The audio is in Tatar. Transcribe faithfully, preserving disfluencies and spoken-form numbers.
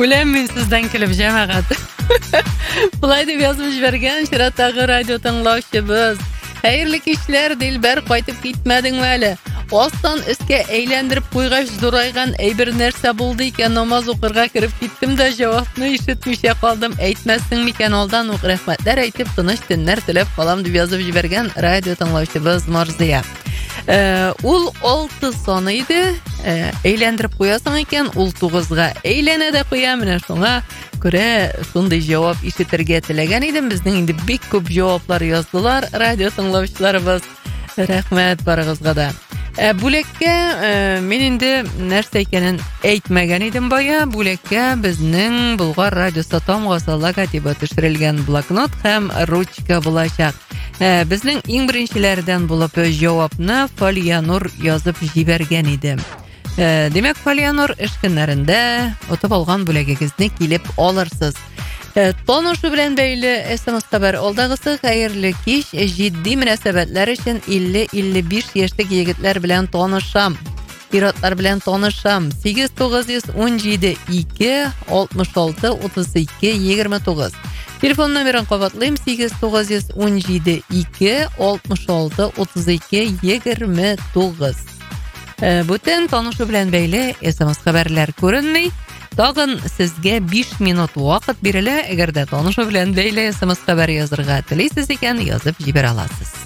Үләм мин сездән көлеп җәмәгать. Булай дип язып җибәргән чираттагы радио тыңлаучыбыз. Хәерле кичләр, Дилбәр, кайтып китмәдеңме әле? Астан өскә әйләндереп куйгач зурайган әйбер нәрсә булды икән, намаз укырга кереп киттем дә җавапны ишетмичә калдым. Әйтмәссең микән, алдан ук рәхмәтләр әйтеп, тыныч төннәр теләп калам дип язып җибәргән радио тыңлаучыбыз Марзия. Э, ул алты саны иде. Э, әйләндереп куясың икән, ул тугызга әйләнә дә куя, менә шуңа күрә шундый җавап ишетергә теләгән идем. Безнең инде бик күп җаваплар яздылар радио тыңлаучыларыбыз. Рәхмәт барыгызга да. Ә, бүлеккә ә, мен инде нәрсә икәнен әйтмәгән идем бая. Бүлеккә безнең Болгар радиосы тамгасы логотипы төшерелгән блокнот һәм ручка булачак. Ә, безнең иң беренчеләрдән булып җавапны Фалиянур язып җибәргән иде. Ә, демәк, Фалиянур, эш көннәрендә отып алган бүлегегезне килеп алырсыз. Танышу белән бәйле эс-эм-эс хәбәр алдагысы. Хәерле кич, җитди мөнәсәбәтләр өчен илле-илле биш яшьлек егетләр белән танышам. Пиратлар белән танышам. сигез тугыз йөз ун җиде ике алтмыш алты утыз ике егерме тугыз. Телефон номерын кабатлыйм: сигез тугыз йөз ун җиде ике алтмыш алты утыз ике егерме тугыз. Бүтән танышу белән бәйле эс-эм-эс хәбәрләр күренми. Тагын сезгә биш минут вакыт бирелә. Әгәр дә танышу белән бәйле эс-эм-эс хәбәр язырга телисез икән, язып җибәрә аласыз.